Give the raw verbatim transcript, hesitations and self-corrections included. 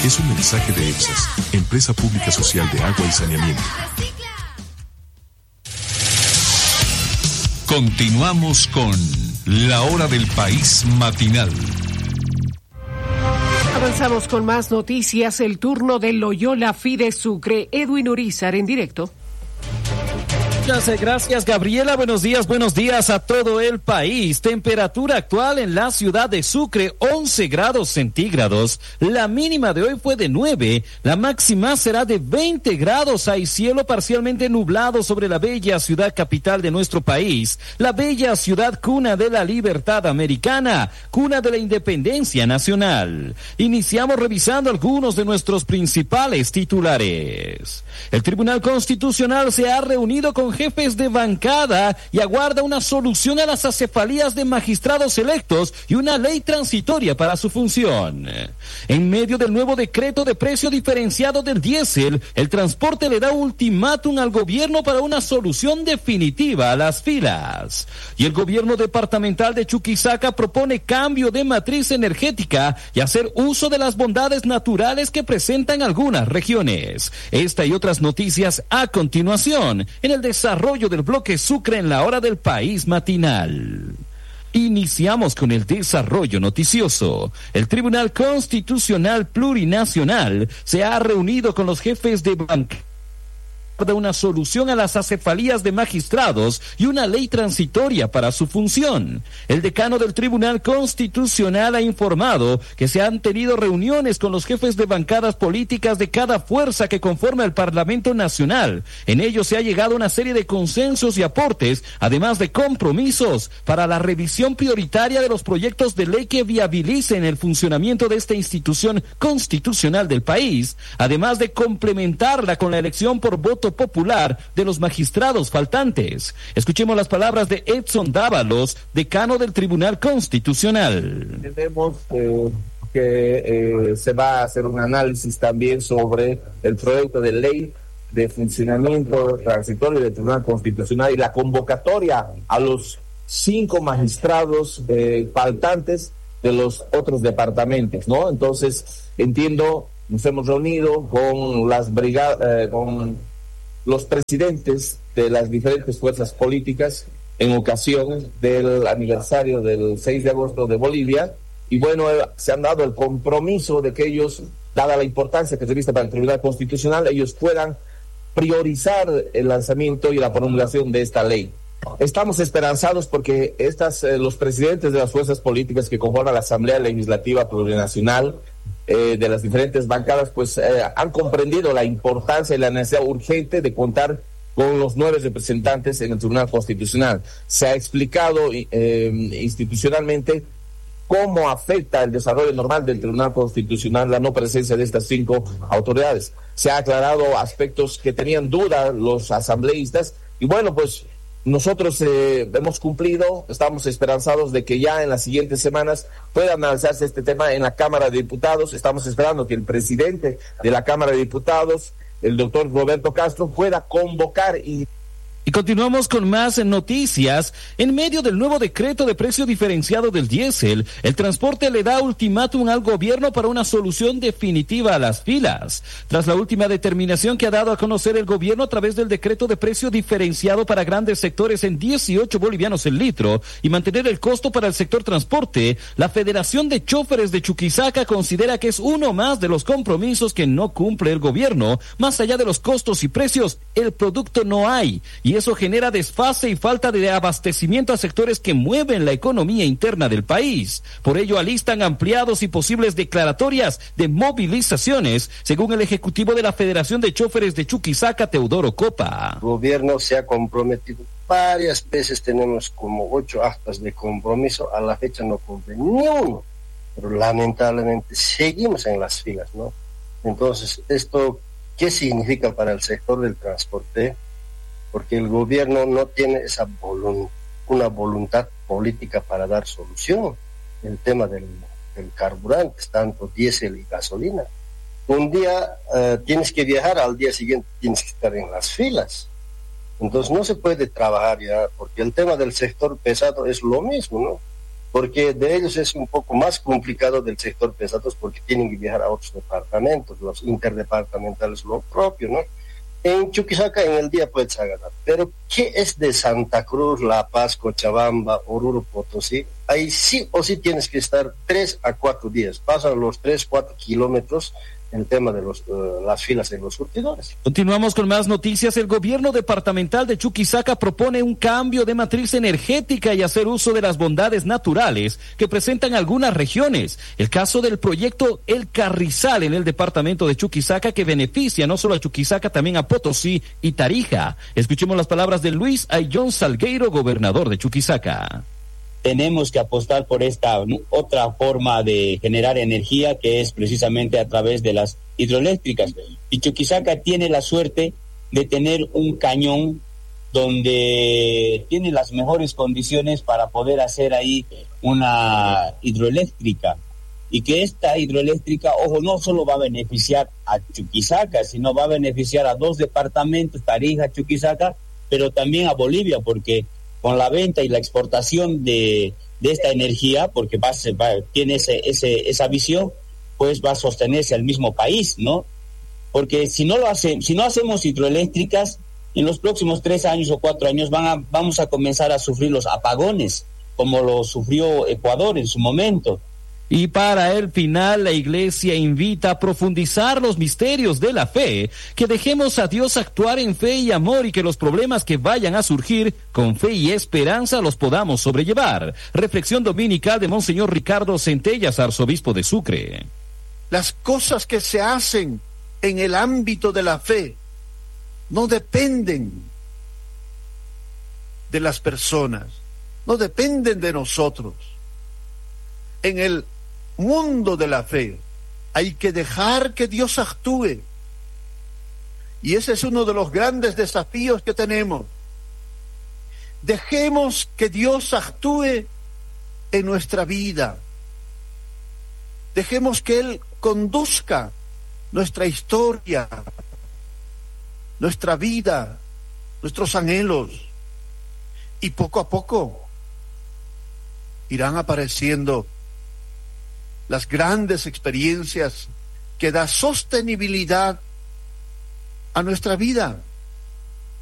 Es un mensaje de EPSAS, Empresa Pública Social de Agua y Saneamiento. Continuamos con La Hora del País Matinal. Avanzamos con más noticias. El turno de Loyola Fide Sucre. Edwin Urizar en directo. Muchas gracias, Gabriela. Buenos días, buenos días a todo el país. Temperatura actual en la ciudad de Sucre, once grados centígrados. La mínima de hoy fue de nueve. La máxima será de veinte grados. Hay cielo parcialmente nublado sobre la bella ciudad capital de nuestro país. La bella ciudad cuna de la libertad americana, cuna de la independencia nacional. Iniciamos revisando algunos de nuestros principales titulares. El Tribunal Constitucional se ha reunido con jefes de bancada y aguarda una solución a las acefalías de magistrados electos y una ley transitoria para su función. En medio del nuevo decreto de precio diferenciado del diésel, el transporte le da ultimátum al gobierno para una solución definitiva a las filas. Y el gobierno departamental de Chuquisaca propone cambio de matriz energética y hacer uso de las bondades naturales que presentan algunas regiones. Esta y otras noticias a continuación en el desarrollo Desarrollo del bloque Sucre en la Hora del País Matinal. Iniciamos con el desarrollo noticioso. El Tribunal Constitucional Plurinacional se ha reunido con los jefes de bancada de una solución a las acefalías de magistrados y una ley transitoria para su función. El decano del Tribunal Constitucional ha informado que se han tenido reuniones con los jefes de bancadas políticas de cada fuerza que conforma el Parlamento Nacional. En ello se ha llegado a una serie de consensos y aportes, además de compromisos para la revisión prioritaria de los proyectos de ley que viabilicen el funcionamiento de esta institución constitucional del país, además de complementarla con la elección por voto popular de los magistrados faltantes. Escuchemos las palabras de Edson Dávalos, decano del Tribunal Constitucional. Tenemos eh, que eh, se va a hacer un análisis también sobre el proyecto de ley de funcionamiento transitorio del Tribunal Constitucional y la convocatoria a los cinco magistrados eh, faltantes de los otros departamentos, ¿no? Entonces, entiendo, nos hemos reunido con las brigadas, eh, con los presidentes de las diferentes fuerzas políticas en ocasión del aniversario del seis de agosto de Bolivia, y bueno, se han dado el compromiso de que ellos, dada la importancia que se viste para el Tribunal Constitucional, ellos puedan priorizar el lanzamiento y la promulgación de esta ley. Estamos esperanzados porque estas, eh, los presidentes de las fuerzas políticas que conforman la Asamblea Legislativa Plurinacional, Eh, de las diferentes bancadas, pues eh, han comprendido la importancia y la necesidad urgente de contar con los nueve representantes en el Tribunal Constitucional. Se ha explicado eh, institucionalmente cómo afecta el desarrollo normal del Tribunal Constitucional la no presencia de estas cinco autoridades. Se ha aclarado aspectos que tenían duda los asambleístas y bueno, pues nosotros eh, hemos cumplido, estamos esperanzados de que ya en las siguientes semanas pueda analizarse este tema en la Cámara de Diputados. Estamos esperando que el presidente de la Cámara de Diputados, el doctor Roberto Castro, pueda convocar y... Y continuamos con más noticias. En medio del nuevo decreto de precio diferenciado del diésel, el transporte le da ultimátum al gobierno para una solución definitiva a las filas. Tras la última determinación que ha dado a conocer el gobierno a través del decreto de precio diferenciado para grandes sectores en dieciocho bolivianos el litro y mantener el costo para el sector transporte, la Federación de Choferes de Chuquisaca considera que es uno más de los compromisos que no cumple el gobierno. Más allá de los costos y precios, el producto no hay, y eso genera desfase y falta de abastecimiento a sectores que mueven la economía interna del país. Por ello alistan ampliados y posibles declaratorias de movilizaciones, según el ejecutivo de la Federación de Choferes de Chuquisaca, Teodoro Copa. El gobierno se ha comprometido varias veces, tenemos como ocho actas de compromiso, a la fecha no cumple ni uno, pero lamentablemente seguimos en las filas, ¿no? Entonces, ¿esto qué significa para el sector del transporte? Porque el gobierno no tiene esa volun- una voluntad política para dar solución. El tema del, del carburante, tanto diésel y gasolina. Un día uh, tienes que viajar, al día siguiente tienes que estar en las filas. Entonces no se puede trabajar ya, porque el tema del sector pesado es lo mismo, ¿no? porque de ellos es un poco más complicado del sector pesados porque tienen que viajar a otros departamentos, los interdepartamentales, lo propio, ¿no? En Chuquisaca en el día puedes agarrar, pero ¿qué es de Santa Cruz, La Paz, Cochabamba, Oruro, Potosí? Ahí sí o sí tienes que estar tres a cuatro días, pasan los tres, cuatro kilómetros el tema de los, uh, las filas en los surtidores. Continuamos con más noticias. El gobierno departamental de Chuquisaca propone un cambio de matriz energética y hacer uso de las bondades naturales que presentan algunas regiones. El caso del proyecto El Carrizal en el departamento de Chuquisaca, que beneficia no solo a Chuquisaca, también a Potosí y Tarija. Escuchemos las palabras de Luis Ayllón Salgueiro, gobernador de Chuquisaca. Tenemos que apostar por esta otra forma de generar energía, que es precisamente a través de las hidroeléctricas. Y Chuquisaca tiene la suerte de tener un cañón donde tiene las mejores condiciones para poder hacer ahí una hidroeléctrica. Y que esta hidroeléctrica, ojo, no solo va a beneficiar a Chuquisaca, sino va a beneficiar a dos departamentos, Tarija, Chuquisaca, pero también a Bolivia, porque con la venta y la exportación de, de esta energía, porque va, va, tiene ese, ese, esa visión, pues va a sostenerse al mismo país, ¿no? Porque si no lo hace, si no hacemos hidroeléctricas, en los próximos tres años o cuatro años van a, vamos a comenzar a sufrir los apagones, como lo sufrió Ecuador en su momento. Y para el final, la iglesia invita a profundizar los misterios de la fe, que dejemos a Dios actuar en fe y amor y que los problemas que vayan a surgir con fe y esperanza los podamos sobrellevar. Reflexión dominical de Monseñor Ricardo Centellas, arzobispo de Sucre. Las cosas que se hacen en el ámbito de la fe no dependen de las personas, no dependen de nosotros. En el mundo de la fe hay que dejar que Dios actúe, y ese es uno de los grandes desafíos que tenemos. Dejemos que Dios actúe en nuestra vida, dejemos que Él conduzca nuestra historia, nuestra vida, nuestros anhelos, y poco a poco irán apareciendo las grandes experiencias que da sostenibilidad a nuestra vida.